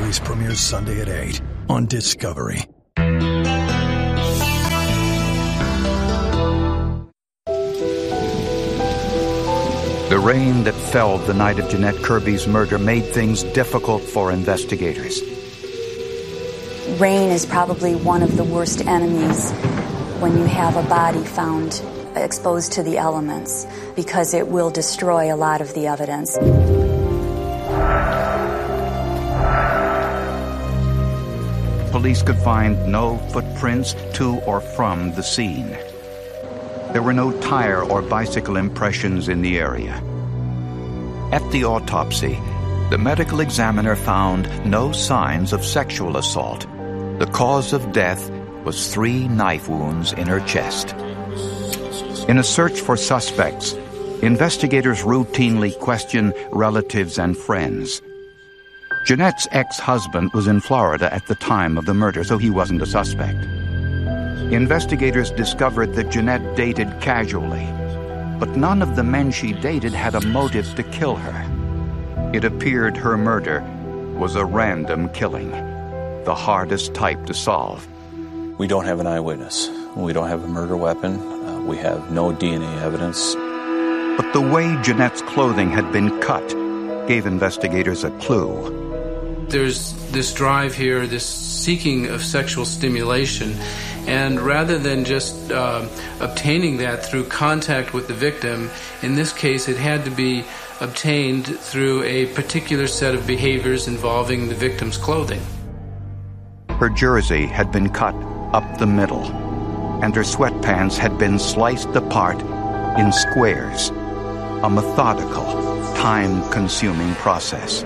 Police premieres Sunday at 8 on Discovery. The rain that fell the night of Jeanette Kirby's murder made things difficult for investigators. Rain is probably one of the worst enemies when you have a body found exposed to the elements, because it will destroy a lot of the evidence. Police could find no footprints to or from the scene. There were no tire or bicycle impressions in the area. At the autopsy, the medical examiner found no signs of sexual assault. The cause of death was 3 knife wounds in her chest. In a search for suspects, investigators routinely question relatives and friends. Jeanette's ex-husband was in Florida at the time of the murder, so he wasn't a suspect. Investigators discovered that Jeanette dated casually, but none of the men she dated had a motive to kill her. It appeared her murder was a random killing, the hardest type to solve. We don't have an eyewitness. We don't have a murder weapon. We have no DNA evidence. But the way Jeanette's clothing had been cut gave investigators a clue. There's this drive here, this seeking of sexual stimulation, and rather than just obtaining that through contact with the victim, in this case it had to be obtained through a particular set of behaviors involving the victim's clothing. Her jersey had been cut up the middle, and her sweatpants had been sliced apart in squares, a methodical, time-consuming process.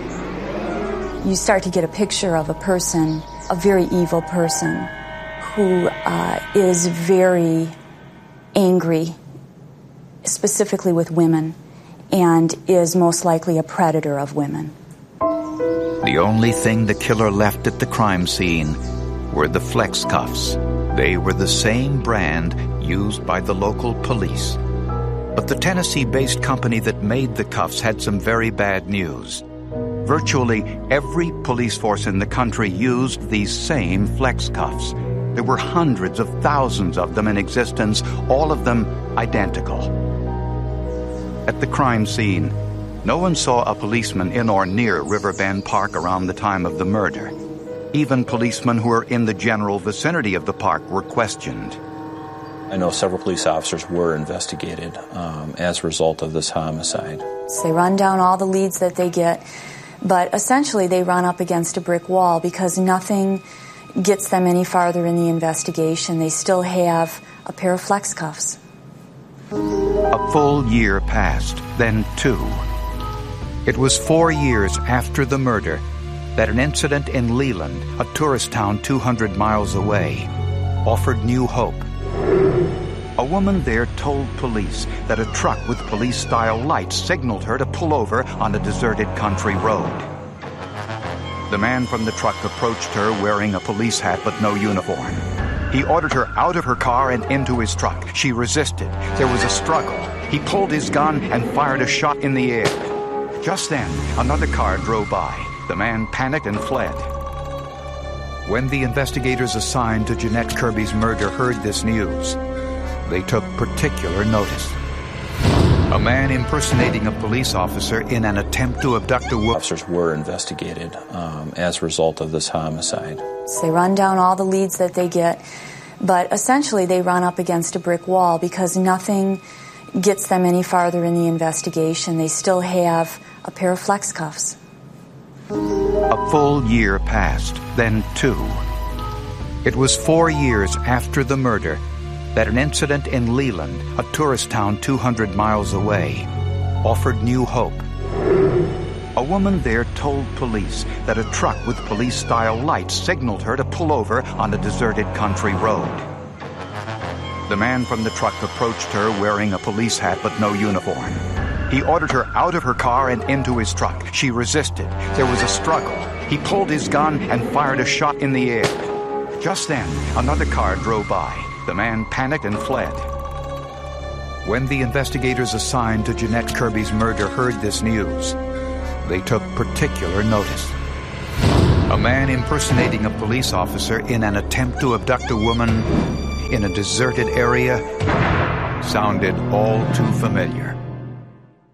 You start to get a picture of a person, a very evil person, who is very angry, specifically with women, and is most likely a predator of women. The only thing the killer left at the crime scene were the flex cuffs. They were the same brand used by the local police. But the Tennessee-based company that made the cuffs had some very bad news. Virtually every police force in the country used these same flex cuffs. There were hundreds of thousands of them in existence, all of them identical. At the crime scene, no one saw a policeman in or near Riverbend Park around the time of the murder. Even policemen who were in the general vicinity of the park were questioned. I know several police officers were investigated as a result of this homicide. So they run down all the leads that they get, but essentially they run up against a brick wall because nothing gets them any farther in the investigation. They still have a pair of flex cuffs. A full year passed, then 2. It was 4 years after the murder that an incident in Leland, a tourist town 200 miles away, offered new hope. A woman there told police that a truck with police-style lights signaled her to pull over on a deserted country road. The man from the truck approached her wearing a police hat but no uniform. He ordered her out of her car and into his truck. She resisted. There was a struggle. He pulled his gun and fired a shot in the air. Just then, another car drove by. The man panicked and fled. When the investigators assigned to Jeanette Kirby's murder heard this news, they took particular notice. A man impersonating a police officer in an attempt to abduct a woman. Officers were investigated as a result of this homicide. So they run down all the leads that they get, but essentially they run up against a brick wall because nothing gets them any farther in the investigation. They still have a pair of flex cuffs. A full year passed, then 2. It was 4 years after the murder that an incident in Leland, a tourist town 200 miles away, offered new hope. A woman there told police that a truck with police-style lights signaled her to pull over on a deserted country road. The man from the truck approached her wearing a police hat but no uniform. He ordered her out of her car and into his truck. She resisted. There was a struggle. He pulled his gun and fired a shot in the air. Just then, another car drove by. The man panicked and fled. When the investigators assigned to Jeanette Kirby's murder heard this news, they took particular notice. A man impersonating a police officer in an attempt to abduct a woman in a deserted area sounded all too familiar.